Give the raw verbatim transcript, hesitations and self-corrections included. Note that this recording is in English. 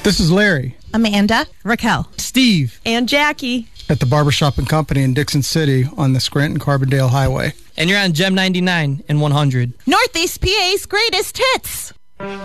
This is Larry. Amanda. Raquel. Steve. And Jackie. At the Barbershop and Company in Dixon City on the Scranton-Carbondale Highway. And you're on Gem ninety-nine and one hundred. Northeast P A's greatest hits.